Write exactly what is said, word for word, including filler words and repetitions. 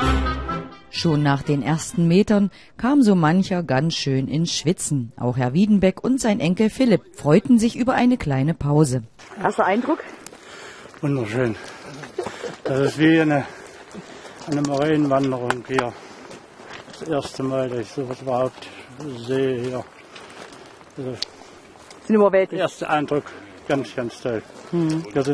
Schon nach den ersten Metern kam so mancher ganz schön ins Schwitzen. Auch Herr Wiedenbeck und sein Enkel Philipp freuten sich über eine kleine Pause. Erster Eindruck? Wunderschön. Das ist wie eine, eine Marienwanderung hier. Das erste Mal, dass ich sowas überhaupt sehe hier. Also, Sind überwältigt. erster Eindruck, ganz, ganz toll. Hm. Wir sind